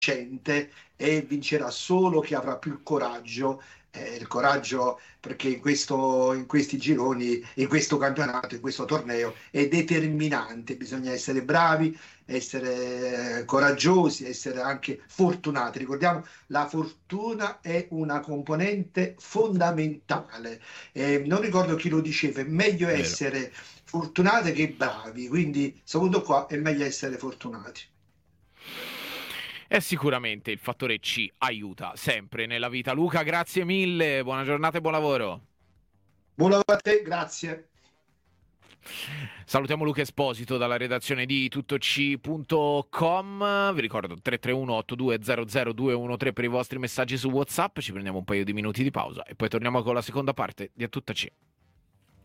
e vincerà solo chi avrà più coraggio. Il coraggio, perché in questi gironi, in questo campionato, in questo torneo è determinante. Bisogna essere bravi, essere coraggiosi, essere anche fortunati. Ricordiamo, la fortuna è una componente fondamentale. Non ricordo chi lo diceva, è meglio Vero. essere fortunati che bravi, quindi secondo qua è meglio essere fortunati. E sicuramente il fattore C aiuta sempre nella vita. Luca, grazie mille, buona giornata e buon lavoro. Buon lavoro a te, grazie. Salutiamo Luca Esposito dalla redazione di tuttoc.com. Vi ricordo 331 8200 213 per i vostri messaggi su WhatsApp. Ci prendiamo un paio di minuti di pausa e poi torniamo con la seconda parte di A Tutta C.